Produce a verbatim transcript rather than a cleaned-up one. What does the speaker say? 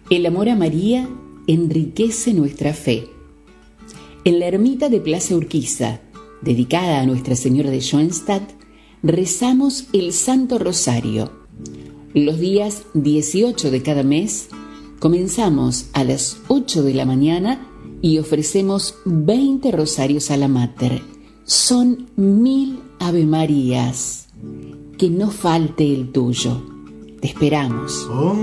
El amor a María enriquece nuestra fe. En la ermita de Plaza Urquiza, dedicada a Nuestra Señora de Schoenstatt, rezamos el Santo Rosario. Los días dieciocho de cada mes comenzamos a las ocho de la mañana y ofrecemos veinte rosarios a la Mater. Son mil Ave Marías. Que no falte el tuyo. Te esperamos.